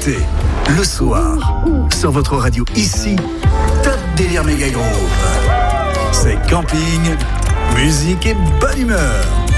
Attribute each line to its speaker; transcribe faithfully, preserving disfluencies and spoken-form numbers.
Speaker 1: l'écouter le soir sur votre radio ici, Top Délire Méga Groove. C'est camping, musique et bonne humeur.